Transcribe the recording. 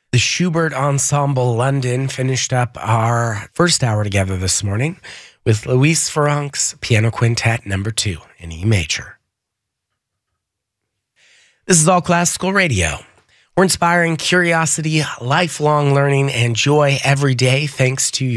The Schubert Ensemble London finished up our first hour together this morning with Luis Ferrank's Piano Quintet No. 2 in E major. This is All Classical Radio. We're inspiring curiosity, lifelong learning, and joy every day thanks to